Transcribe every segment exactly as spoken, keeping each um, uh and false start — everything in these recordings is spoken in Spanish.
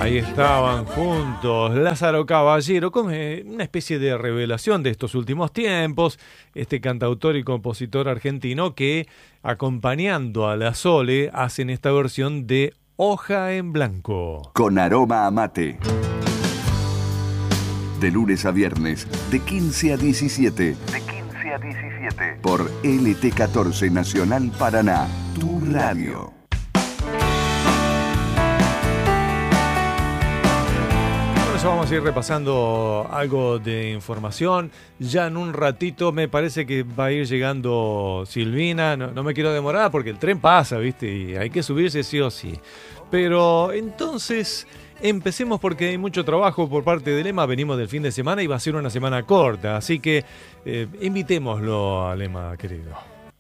Ahí estaban juntos Lázaro Caballero, como una especie de revelación de estos últimos tiempos, este cantautor y compositor argentino que, acompañando a la Sole, hacen esta versión de Hoja en Blanco. Con aroma a mate. De lunes a viernes, de quince a diecisiete. De quince a diecisiete. Por L T catorce Nacional Paraná, tu radio. Vamos a ir repasando algo de información. Ya en un ratito me parece que va a ir llegando Silvina. No, no me quiero demorar porque el tren pasa, ¿viste? Y hay que subirse sí o sí. Pero entonces empecemos porque hay mucho trabajo por parte de Lema. Venimos del fin de semana y va a ser una semana corta. Así que eh, invitémoslo a Lema, querido.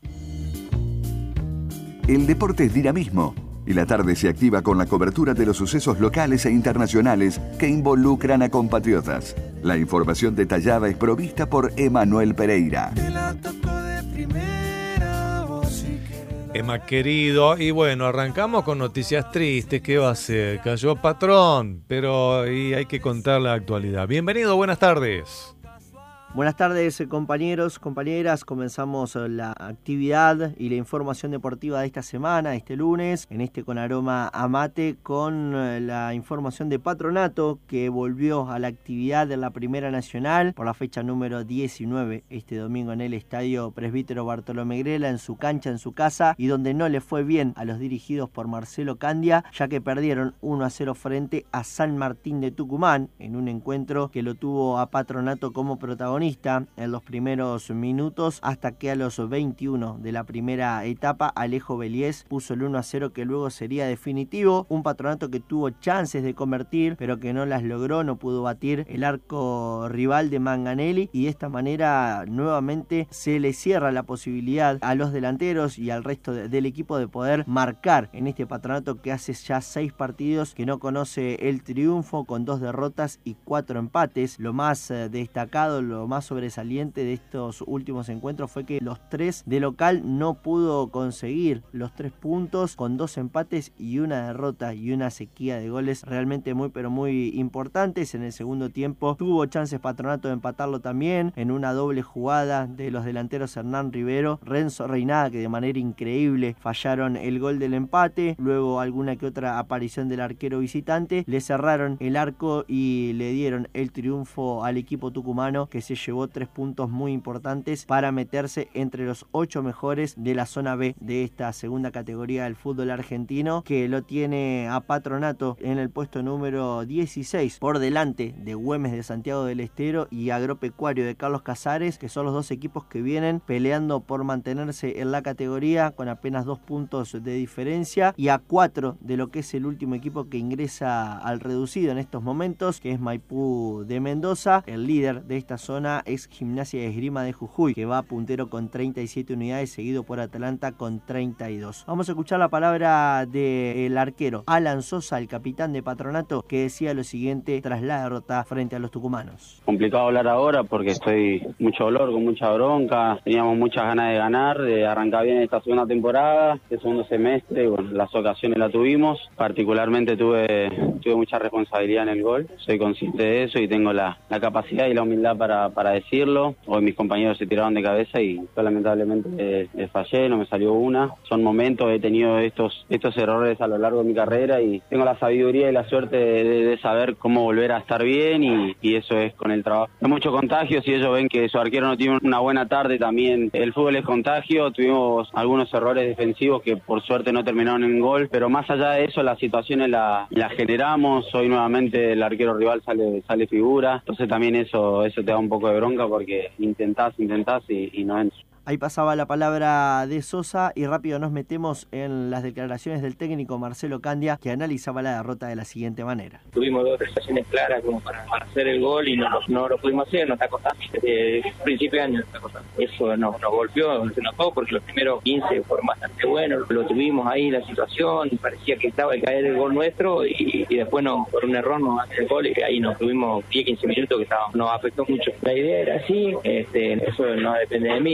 El deporte es dinamismo. Y la tarde se activa con la cobertura de los sucesos locales e internacionales que involucran a compatriotas. La información detallada es provista por Emanuel Pereira. Emma, querido, y bueno, arrancamos con noticias tristes. ¿Qué va a ser? Cayó patrón, pero y hay que contar la actualidad. Bienvenido, buenas tardes. Buenas tardes, compañeros, compañeras. Comenzamos la actividad y la información deportiva de esta semana, este lunes, en este Con Aroma a Mate, con la información de Patronato, que volvió a la actividad de la Primera Nacional por la fecha número diecinueve, este domingo en el Estadio Presbítero Bartolomé Grela, en su cancha, en su casa, y donde no le fue bien a los dirigidos por Marcelo Candia, ya que perdieron uno a cero frente a San Martín de Tucumán, en un encuentro que lo tuvo a Patronato como protagonista en los primeros minutos, hasta que a los veintiuno de la primera etapa Alejo Beliés puso el uno a cero, que luego sería definitivo. Un Patronato que tuvo chances de convertir, pero que no las logró, no pudo batir el arco rival de Manganelli, y de esta manera nuevamente se le cierra la posibilidad a los delanteros y al resto de, del equipo de poder marcar en este Patronato que hace ya seis partidos que no conoce el triunfo, con dos derrotas y cuatro empates. Lo más eh, destacado, lo más sobresaliente de estos últimos encuentros fue que los tres de local no pudo conseguir los tres puntos, con dos empates y una derrota y una sequía de goles realmente muy pero muy importantes. En el segundo tiempo tuvo chances Patronato de empatarlo también en una doble jugada de los delanteros Hernán Rivero, Renzo Reynada, que de manera increíble fallaron el gol del empate. Luego alguna que otra aparición del arquero visitante le cerraron el arco y le dieron el triunfo al equipo tucumano, que se llevó tres puntos muy importantes para meterse entre los ocho mejores de la zona B de esta segunda categoría del fútbol argentino, que lo tiene a Patronato en el puesto número dieciséis, por delante de Güemes de Santiago del Estero y Agropecuario de Carlos Casares, que son los dos equipos que vienen peleando por mantenerse en la categoría con apenas dos puntos de diferencia, y a cuatro de lo que es el último equipo que ingresa al reducido en estos momentos, que es Maipú de Mendoza. El líder de esta zona es Gimnasia de Esgrima de Jujuy, que va puntero con treinta y siete unidades, seguido por Atalanta con treinta y dos. Vamos a escuchar la palabra del arquero Alan Sosa, el capitán de Patronato, que decía lo siguiente tras la derrota frente a los tucumanos. Complicado hablar ahora porque estoy mucho dolor, con mucha bronca. Teníamos muchas ganas de ganar, de arrancar bien esta segunda temporada, este segundo semestre. Bueno, las ocasiones las tuvimos. Particularmente tuve, tuve mucha responsabilidad en el gol. Soy consciente de eso y tengo la, la capacidad y la humildad para para decirlo. Hoy mis compañeros se tiraron de cabeza y yo lamentablemente eh, les fallé, no me salió una. Son momentos, he tenido estos estos errores a lo largo de mi carrera y tengo la sabiduría y la suerte de, de, de saber cómo volver a estar bien, y, y eso es con el trabajo. Hay muchos contagios, y ellos ven que su arquero no tiene una buena tarde también. El fútbol es contagio, tuvimos algunos errores defensivos que por suerte no terminaron en gol, pero más allá de eso las situaciones las la generamos. Hoy nuevamente el arquero rival sale sale figura, entonces también eso eso te da un poco de bronca porque intentás, intentás y, y no entras. Ahí pasaba la palabra de Sosa y rápido nos metemos en las declaraciones del técnico Marcelo Candia, que analizaba la derrota de la siguiente manera. Tuvimos dos situaciones claras como para, para hacer el gol y no, no lo pudimos hacer, nos está costando. Desde principio de año nos está costando. Eso nos, nos golpeó, se notó porque los primeros quince fueron bastante buenos. Lo tuvimos ahí la situación, parecía que estaba de caer el gol nuestro y, y después no, por un error nos hace el gol y ahí nos tuvimos diez quince minutos que estábamos, nos afectó mucho. La idea era así, este, eso no depende de mí. La idea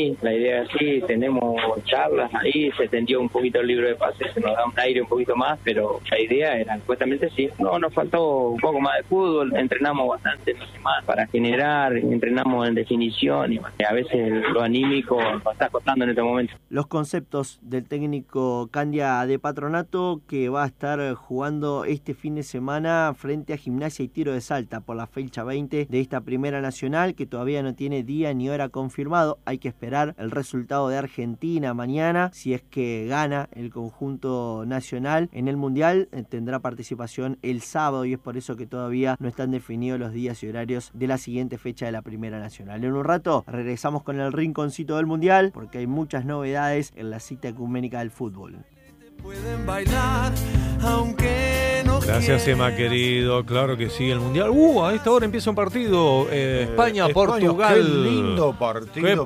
idea es así, tenemos charlas ahí, se tendió un poquito el libro de pases, se nos da un aire un poquito más, pero la idea era, supuestamente sí, no, nos faltó un poco más de fútbol, entrenamos bastante en la semana para generar, entrenamos en definición y a veces lo anímico nos está costando en este momento. Los conceptos del técnico Candia de Patronato, que va a estar jugando este fin de semana frente a Gimnasia y Tiro de Salta por la fecha veinte de esta primera nacional, que todavía no tiene día ni hora confirmado. Hay que esperar el resultado de Argentina mañana. Si es que gana el conjunto nacional en el Mundial, tendrá participación el sábado, y es por eso que todavía no están definidos los días y horarios de la siguiente fecha de la primera nacional. En un rato regresamos con el rinconcito del Mundial, porque hay muchas novedades en la cita ecuménica del fútbol. Pueden bailar, aunque no Gracias, Emma, querido. Claro que sí, el Mundial. Uh, a esta hora empieza un partido. Eh, España, España, Portugal. Qué lindo partido. Qué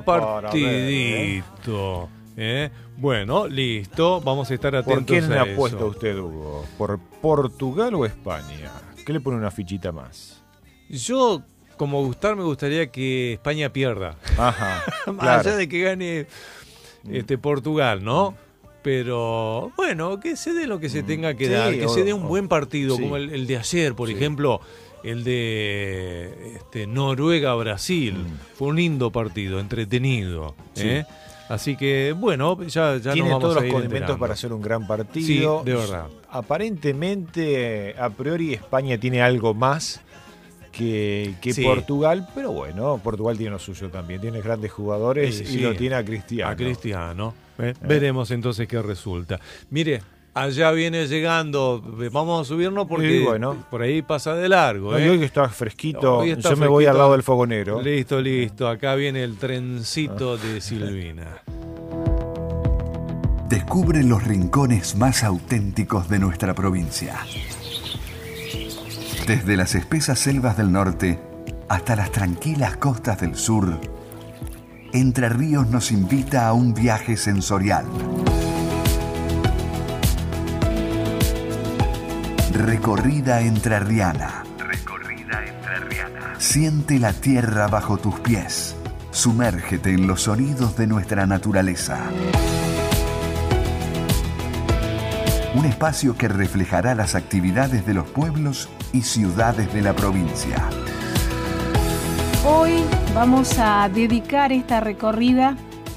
partidito. ¿eh? Bueno, listo. Vamos a estar atentos. ¿Por quién a apuesta eso. usted, Hugo? ¿Por Portugal o España? ¿Qué le pone una fichita más? Yo, como gustar, me gustaría que España pierda. Ajá. Más claro. allá de que gane este Portugal, ¿no? Pero bueno, que se dé lo que se tenga que Sí, dar, que o, se dé un o, buen partido, sí. como el, el de ayer, por Sí. ejemplo, el de este, Noruega-Brasil. Mm. Fue un lindo partido, entretenido. Sí. ¿eh? Así que, bueno, ya, ya Tiene nos vamos todos a los ir condimentos enterando. para hacer un gran partido. Sí, de verdad. Aparentemente, a priori, España tiene algo más que, que sí. Portugal, pero bueno, Portugal tiene lo suyo también. Tiene grandes jugadores Sí, y sí. lo tiene a Cristiano. A Cristiano. ¿eh? Eh. Veremos entonces qué resulta. Mire, allá viene llegando, vamos a subirnos porque sí, bueno. por ahí pasa de largo. No, ¿eh? y hoy que está fresquito, Hoy está yo me fresquito. voy al lado del fogonero. Listo, listo. Acá viene el trencito de Silvina. Descubre los rincones más auténticos de nuestra provincia. Desde las espesas selvas del norte hasta las tranquilas costas del sur, Entre Ríos nos invita a un viaje sensorial. Recorrida entrerriana. Recorrida entrerriana. Siente la tierra bajo tus pies. Sumérgete en los sonidos de nuestra naturaleza. Un espacio que reflejará las actividades de los pueblos y ciudades de la provincia. Hoy vamos a dedicar esta recorrida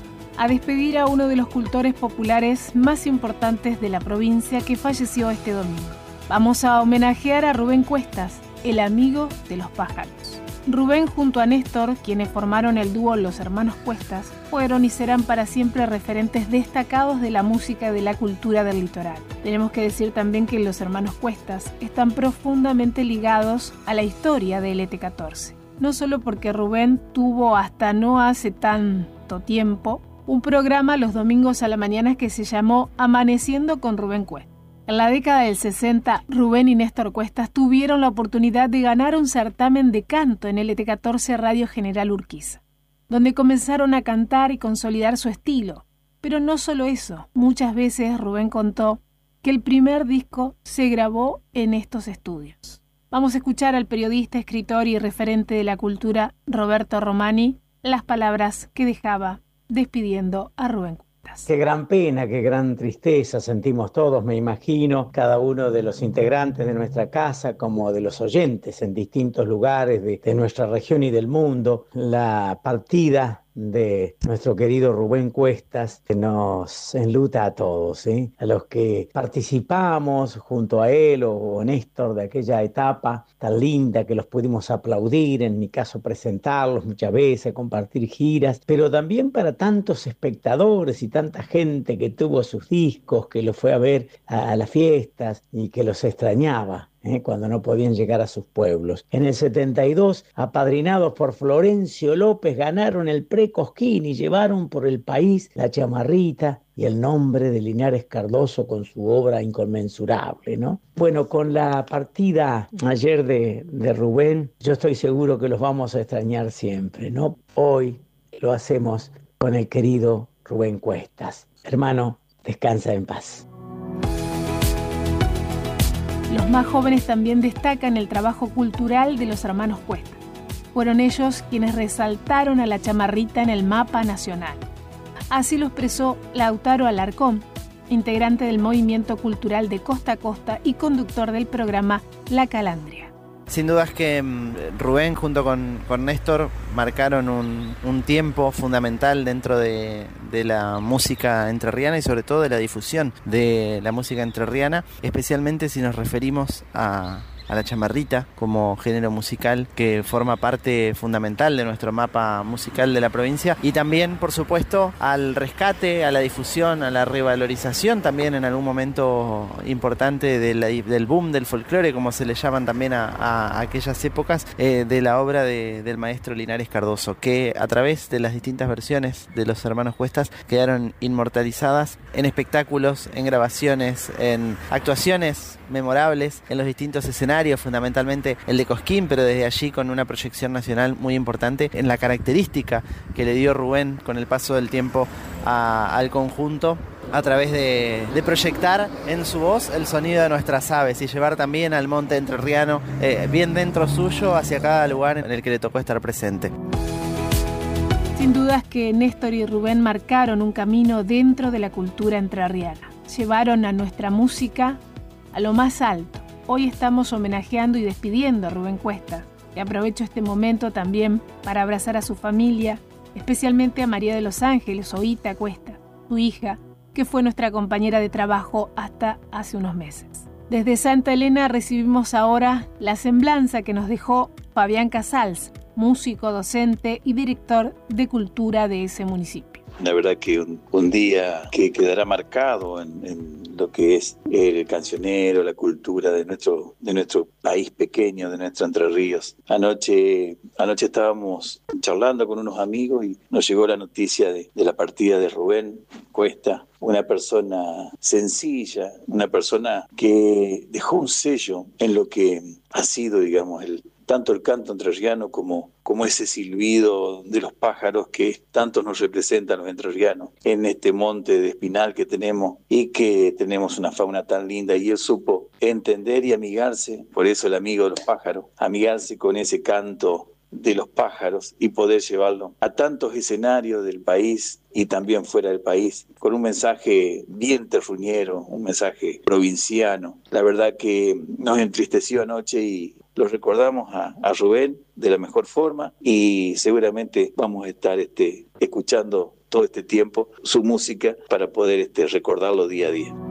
a despedir a uno de los cultores populares más importantes de la provincia que falleció este domingo. Vamos a homenajear a Rubén Cuestas, el amigo de los pájaros. Rubén junto a Néstor, quienes formaron el dúo Los Hermanos Cuestas, fueron y serán para siempre referentes destacados de la música y de la cultura del litoral. Tenemos que decir también que Los Hermanos Cuestas están profundamente ligados a la historia de L T catorce. No solo porque Rubén tuvo hasta no hace tanto tiempo un programa los domingos a la mañana que se llamó Amaneciendo con Rubén Cuestas. En la década del sesenta, Rubén y Néstor Cuestas tuvieron la oportunidad de ganar un certamen de canto en L T catorce Radio General Urquiza, donde comenzaron a cantar y consolidar su estilo. Pero no solo eso, muchas veces Rubén contó que el primer disco se grabó en estos estudios. Vamos a escuchar al periodista, escritor y referente de la cultura Roberto Romani las palabras que dejaba despidiendo a Rubén Cuestas. Qué gran pena, qué gran tristeza sentimos todos, me imagino, cada uno de los integrantes de nuestra casa como de los oyentes en distintos lugares de, de nuestra región y del mundo. La partida de nuestro querido Rubén Cuestas que nos enluta a todos, ¿eh? A los que participamos junto a él o, o Néstor de aquella etapa tan linda que los pudimos aplaudir, en mi caso presentarlos muchas veces, compartir giras, pero también para tantos espectadores y tanta gente que tuvo sus discos, que los fue a ver a, a las fiestas y que los extrañaba. ¿Eh? Cuando no podían llegar a sus pueblos. En el setenta y dos, apadrinados por Florencio López, ganaron el Pre-Cosquín y llevaron por el país la chamarrita y el nombre de Linares Cardoso con su obra inconmensurable, ¿no? Bueno, con la partida ayer de, de Rubén, yo estoy seguro que los vamos a extrañar siempre, ¿no? Hoy lo hacemos con el querido Rubén Cuestas. Hermano, descansa en paz. Los más jóvenes también destacan el trabajo cultural de los hermanos Cuestas. Fueron ellos quienes resaltaron a la chamarrita en el mapa nacional. Así lo expresó Lautaro Alarcón, integrante del movimiento cultural de Costa a Costa y conductor del programa La Calandria. Sin duda es que Rubén junto con, con Néstor marcaron un, un tiempo fundamental dentro de, de la música entrerriana y sobre todo de la difusión de la música entrerriana, especialmente si nos referimos a... a la chamarrita como género musical que forma parte fundamental de nuestro mapa musical de la provincia, y también por supuesto al rescate, a la difusión, a la revalorización también en algún momento importante de la, del boom del folclore, como se le llaman también a, a aquellas épocas, eh, de la obra de, del maestro Linares Cardoso, que a través de las distintas versiones de los hermanos Cuestas quedaron inmortalizadas en espectáculos, en grabaciones, en actuaciones memorables en los distintos escenarios, fundamentalmente el de Cosquín, pero desde allí con una proyección nacional muy importante en la característica que le dio Rubén con el paso del tiempo a, al conjunto, a través de, de proyectar en su voz el sonido de nuestras aves y llevar también al monte entrerriano eh, bien dentro suyo hacia cada lugar en el que le tocó estar presente. Sin dudas que Néstor y Rubén marcaron un camino dentro de la cultura entrerriana. Llevaron a nuestra música a lo más alto. Hoy estamos homenajeando y despidiendo a Rubén Cuesta. Y aprovecho este momento también para abrazar a su familia, especialmente a María de los Ángeles, Oita Cuesta, su hija, que fue nuestra compañera de trabajo hasta hace unos meses. Desde Santa Elena recibimos ahora la semblanza que nos dejó Fabián Casals, músico, docente y director de cultura de ese municipio. La verdad que un, un día que quedará marcado en, en lo que es el cancionero, la cultura de nuestro, de nuestro país pequeño, de nuestro Entre Ríos. Anoche, anoche estábamos charlando con unos amigos y nos llegó la noticia de, de la partida de Rubén Cuesta, una persona sencilla, una persona que dejó un sello en lo que ha sido, digamos, el tanto el canto entrerriano como, como ese silbido de los pájaros que tanto nos representan los entrerrianos en este monte de Espinal que tenemos y que tenemos una fauna tan linda, y él supo entender y amigarse, por eso el amigo de los pájaros, amigarse con ese canto de los pájaros y poder llevarlo a tantos escenarios del país y también fuera del país, con un mensaje bien terruñero, un mensaje provinciano. La verdad que nos entristeció anoche y lo recordamos a, a Rubén de la mejor forma, y seguramente vamos a estar este, escuchando todo este tiempo su música para poder este, recordarlo día a día.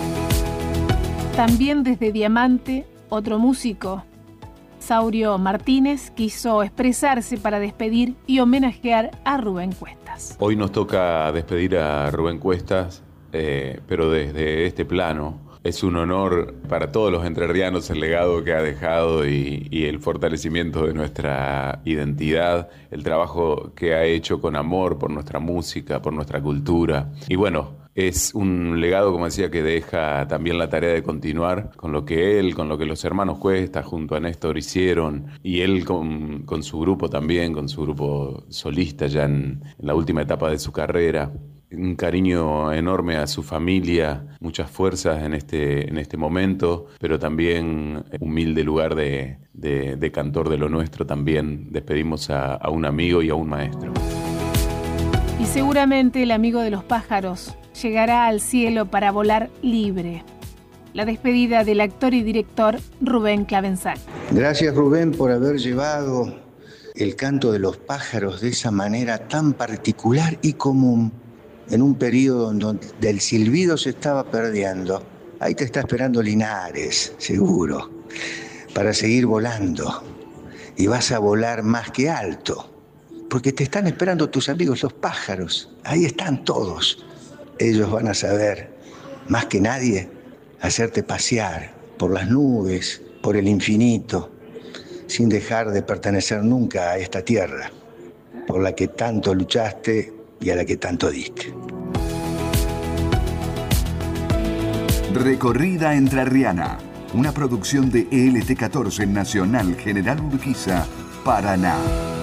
También desde Diamante, otro músico, Saurio Martínez, quiso expresarse para despedir y homenajear a Rubén Cuestas. Hoy nos toca despedir a Rubén Cuestas, eh, pero desde este plano. Es un honor para todos los entrerrianos el legado que ha dejado y, y el fortalecimiento de nuestra identidad, el trabajo que ha hecho con amor por nuestra música, por nuestra cultura. Y bueno, es un legado, como decía, que deja también la tarea de continuar con lo que él, con lo que los hermanos Cuesta junto a Néstor hicieron, y él con, con su grupo también, con su grupo solista ya en, en la última etapa de su carrera. Un cariño enorme a su familia, muchas fuerzas en este, en este momento, pero también humilde lugar de, de, de cantor de lo nuestro. También despedimos a, a un amigo y a un maestro. Y seguramente el amigo de los pájaros llegará al cielo para volar libre. La despedida del actor y director Rubén Clavenzal. Gracias, Rubén, por haber llevado el canto de los pájaros de esa manera tan particular y común, en un periodo donde el silbido se estaba perdiendo. Ahí te está esperando Linares, seguro, para seguir volando. Y vas a volar más que alto, porque te están esperando tus amigos los pájaros. Ahí están todos. Ellos van a saber, más que nadie, hacerte pasear por las nubes, por el infinito, sin dejar de pertenecer nunca a esta tierra, por la que tanto luchaste y a la que tanto diste. Recorrida Entrerriana, una producción de E L T catorce Nacional General Urquiza, Paraná.